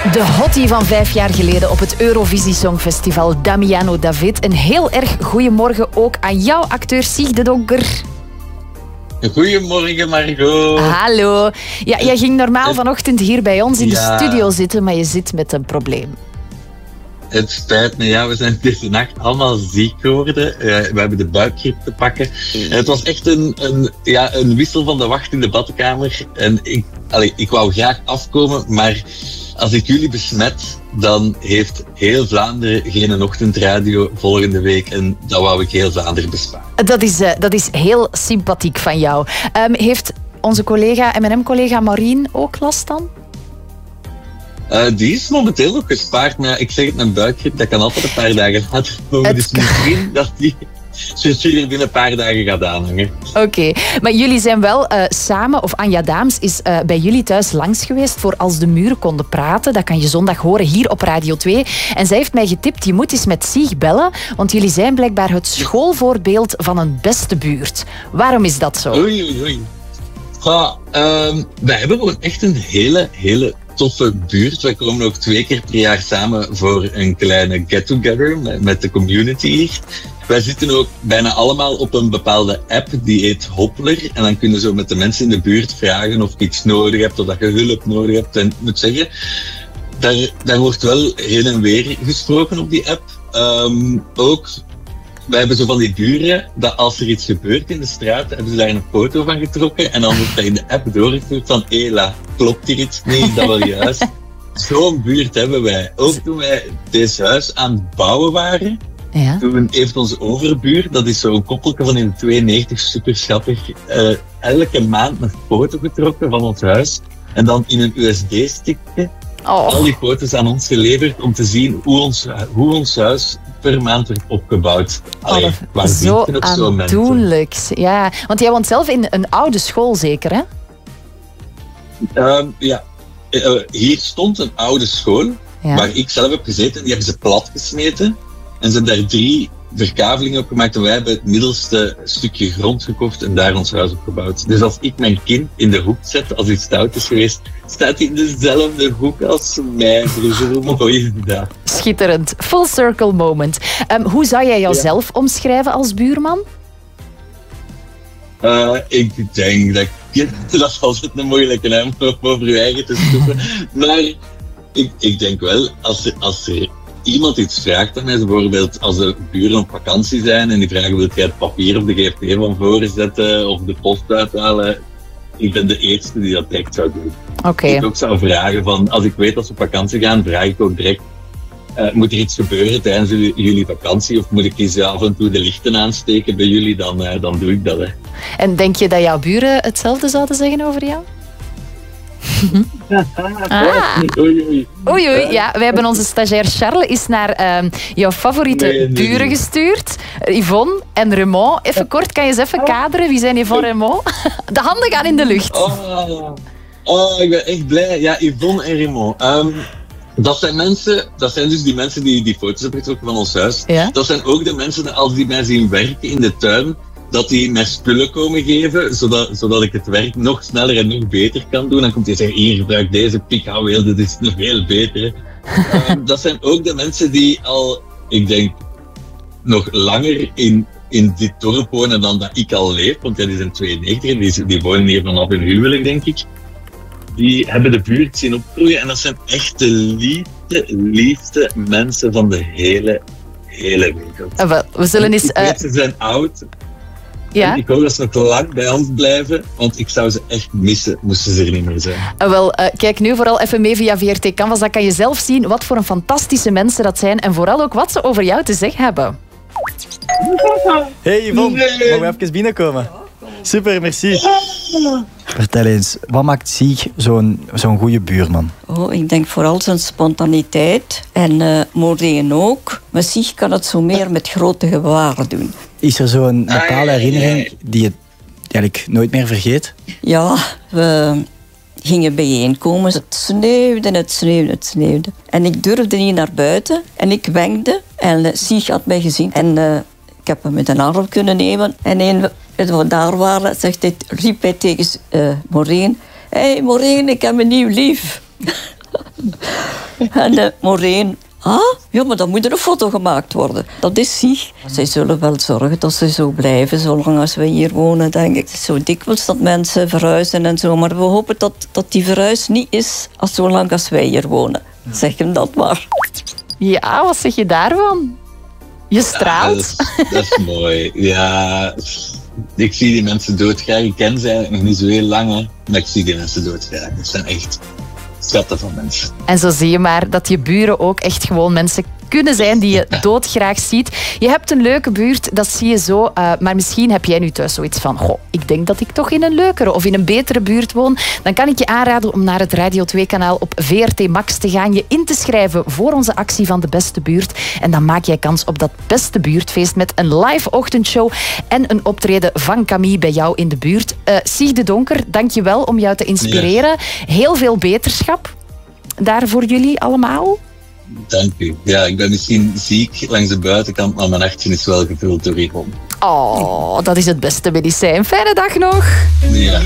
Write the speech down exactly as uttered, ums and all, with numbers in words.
De hottie van vijf jaar geleden op het Eurovisie Songfestival, Damiano David. Een heel erg goeiemorgen ook aan jou, acteur Sieg de Donker. Goedemorgen, Margot. Hallo. Ja, jij ging normaal vanochtend hier bij ons in ja. de studio zitten, maar je zit met een probleem. Het spijt me, ja, we zijn deze nacht allemaal ziek geworden. Uh, we hebben de buikgriep te pakken. En het was echt een, een, ja, een wissel van de wacht in de badkamer. En ik, allee, ik wou graag afkomen, maar als ik jullie besmet, dan heeft heel Vlaanderen geen ochtendradio volgende week. En dat wou ik heel Vlaanderen besparen. Dat is, uh, dat is heel sympathiek van jou. Um, heeft onze collega, M en M-collega Maureen ook last dan? Uh, die is momenteel nog gespaard, maar ik zeg het, mijn buikgriep, dat kan altijd een paar dagen later komen. Dus misschien dat die hier binnen een paar dagen gaat aanhangen. Oké, okay. Maar jullie zijn wel uh, samen, of Anja Daams is uh, bij jullie thuis langs geweest voor Als de Muren Konden Praten. Dat kan je zondag horen hier op Radio twee. En zij heeft mij getipt, je moet eens met Sieg bellen, want jullie zijn blijkbaar het schoolvoorbeeld van een beste buurt. Waarom is dat zo? Oei, oei, oei. Ja, um, wij hebben gewoon echt een hele, hele toffe buurt. Wij komen ook twee keer per jaar samen voor een kleine get-together met, met de community hier. Wij zitten ook bijna allemaal op een bepaalde app, die heet Hoppler. En dan kunnen zo met de mensen in de buurt vragen of je iets nodig hebt, of dat je hulp nodig hebt. En ik moet zeggen, daar, daar wordt wel heen en weer gesproken op die app. Um, ook, wij hebben zo van die buren, dat als er iets gebeurt in de straat, hebben ze daar een foto van getrokken. En dan wordt dat in de app doorgestuurd van, hela, klopt hier iets niet, dat wel juist. Zo'n buurt hebben wij. Ook toen wij deze huis aan het bouwen waren, ja. Toen heeft onze overbuur, dat is zo'n koppelke van in de tweeënnegentig, super schattig, uh, elke maand een foto getrokken van ons huis. En dan in een U S D-stickje oh. al die foto's aan ons geleverd om te zien hoe ons, hoe ons huis per maand werd opgebouwd. Allee, oh, zo aandoenlijk. Ja, want jij woont zelf in een oude school zeker, hè? Uh, ja, uh, hier stond een oude school, ja. waar ik zelf heb gezeten. Die hebben ze platgesmeten. En ze hebben daar drie verkavelingen op gemaakt en wij hebben het middelste stukje grond gekocht en daar ons huis op gebouwd. Dus als ik mijn kind in de hoek zet, als iets stout is geweest, staat hij in dezelfde hoek als mij. Hoe mooi is dat? Schitterend. Full circle moment. Um, hoe zou jij jouzelf ja. omschrijven als buurman? Uh, ik denk dat ik... Dat is altijd een moeilijke naam om over je eigen te stoppen. Maar ik, ik denk wel, als er... Als er iemand iets vraagt aan mij, bijvoorbeeld als de buren op vakantie zijn en die vragen, wil jij het papier op de G F T van voren zetten of de post uithalen? Ik ben de eerste die dat direct zou doen. Okay. Ik ook zou vragen van, als ik weet dat ze op vakantie gaan, vraag ik ook direct, uh, moet er iets gebeuren tijdens jullie vakantie of moet ik eens af en toe de lichten aansteken bij jullie, dan, uh, dan doe ik dat. Hè. En denk je dat jouw buren hetzelfde zouden zeggen over jou? Ah. Oei, oei. Oei, oei. Ja, wij hebben onze stagiair Charles is naar uh, jouw favoriete nee, nee, buren nee. gestuurd. Yvonne en Raymond. Even kort, kan je eens even kaderen? Wie zijn Yvonne en Raymond? De handen gaan in de lucht. Oh, oh ik ben echt blij. Ja, Yvonne en Raymond. Um, dat zijn mensen, dat zijn dus die mensen die die foto's hebben getrokken van ons huis. Ja? Dat zijn ook de mensen, als die mij zien werken in de tuin, dat die mij spullen komen geven, zodat, zodat ik het werk nog sneller en nog beter kan doen. Dan komt hij zeggen, hier, gebruik deze pikhouweel, dit is nog veel beter. um, dat zijn ook de mensen die al, ik denk, nog langer in, in dit dorp wonen dan dat ik al leef. Want ja, die zijn tweeënnegentig en die, die wonen hier vanaf hun huwelijk, denk ik. Die hebben de buurt zien opgroeien en dat zijn echt de liefste, liefste mensen van de hele, hele wereld. Uh, we zullen eens... Uh... Ze zijn oud. Ja? En ik hoop dat ze nog lang bij ons blijven, want ik zou ze echt missen, moesten ze er niet meer zijn. Uh, wel, uh, kijk nu vooral even mee via V R T Canvas, dan kan je zelf zien wat voor een fantastische mensen dat zijn en vooral ook wat ze over jou te zeggen hebben. Hey Yvonne, nee. Mogen we even binnenkomen? Super, merci. Vertel eens, wat maakt Sieg zo'n zo'n goede buurman? Oh, ik denk vooral zijn spontaniteit en uh, Maureen ook. Maar Sieg kan het zo meer met grote gebaren doen. Is er zo'n bepaalde herinnering die je eigenlijk nooit meer vergeet? Ja, we gingen bijeenkomen. Het sneeuwde, het sneeuwde, het sneeuwde. En ik durfde niet naar buiten en ik wenkte. En uh, Sieg had mij gezien. En uh, ik heb hem met een arm kunnen nemen. En een, toen we daar waren, zegt hij, riep hij tegen uh, Maureen. Hé hey, Maureen, ik heb een nieuw lief. En uh, Maureen, ah, ja, maar dan moet er een foto gemaakt worden. Dat is ziek. Zij zullen wel zorgen dat ze zo blijven, zolang als we hier wonen, denk ik. Het is zo dikwijls dat mensen verhuizen en zo, maar we hopen dat, dat die verhuis niet is als zolang als wij hier wonen. Zeg hem dat maar. Ja, wat zeg je daarvan? Je straalt. Ja, dat, is, dat is mooi. Ja, ik zie die mensen doodgraag. Ik ken ze eigenlijk nog niet zo heel lang, hè, maar ik zie die mensen doodgraag. Dat zijn echt schatten van mensen. En zo zie je maar dat je buren ook echt gewoon mensen kunnen zijn die je doodgraag ziet. Je hebt een leuke buurt, dat zie je zo. Uh, maar misschien heb jij nu thuis zoiets van... Goh, ik denk dat ik toch in een leukere of in een betere buurt woon. Dan kan ik je aanraden om naar het Radio twee kanaal op V R T Max te gaan. Je in te schrijven voor onze actie van de beste buurt. En dan maak jij kans op dat beste buurtfeest met een live ochtendshow en een optreden van Camille bij jou in de buurt. Uh, Sieg de Donker, dank je wel om jou te inspireren. Ja. Heel veel beterschap daar voor jullie allemaal. Dank u. Ja, ik ben misschien ziek langs de buitenkant, maar mijn hartje is wel gevuld door hierom. Oh, dat is het beste medicijn. Fijne dag nog. Ja.